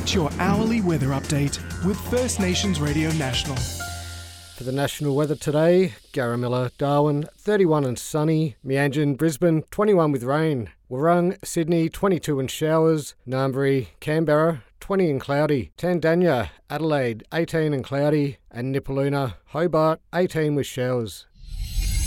Get your hourly weather update with First Nations Radio National. For the national weather today, Garamilla, Darwin, 31 and sunny, Meanjin, Brisbane, 21 with rain, Wurrung, Sydney, 22 and showers, Ngambri, Canberra, 20 and cloudy, Tandanya, Adelaide, 18 and cloudy, and Nipaluna, Hobart, 18 with showers.